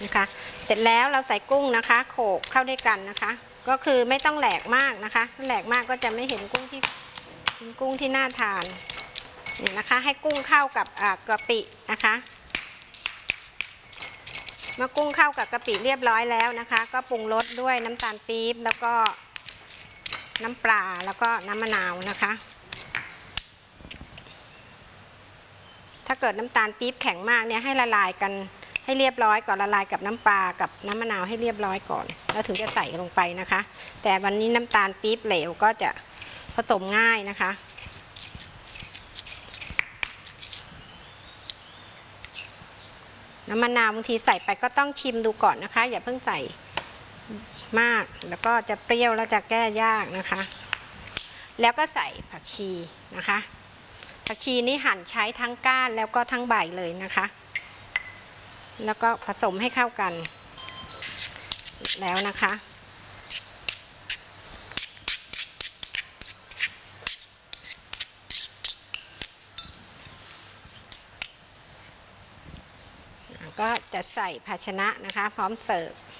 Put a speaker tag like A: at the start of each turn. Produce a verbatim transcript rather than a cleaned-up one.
A: นะคะเสร็จแล้วเราใส่กุ้งนะคะโขลกเข้าด้วยกันนะคะก็คือไม่ต้องแหลกมากนะคะถ้าแหลกมากก็จะไม่เห็นกุ้งที่ชิ้นกุ้งที่น่าทานนี่นะคะให้กุ้งเข้ากับกะปินะคะเมื่อกุ้งเข้ากับกะปิเรียบร้อยแล้วนะคะก็ปรุงรสด้วยน้ำตาลปี๊บแล้วก็น้ำปลาแล้วก็น้ำมะนาวนะคะถ้าเกิดน้ำตาลปี๊บแข็งมากเนี่ยให้ละลายกันให้เรียบร้อยก่อนละลายกับน้ำปลากับน้ำมะนาวให้เรียบร้อยก่อนแล้วถึงจะใส่ลงไปนะคะแต่วันนี้น้ำตาลปี๊บเหลวก็จะผสมง่ายนะคะน้ำมะนาวบางทีใส่ไปก็ต้องชิมดูก่อนนะคะอย่าเพิ่งใส่มากแล้วก็จะเปรี้ยวแล้วจะแก้ยากนะคะแล้วก็ใส่ผักชีนะคะผักชีนี่หั่นใช้ทั้งก้านแล้วก็ทั้งใบเลยนะคะแล้วก็ผสมให้เข้ากันแล้วนะคะก็จะใส่ภาชนะนะคะพร้อมเสิร์ฟ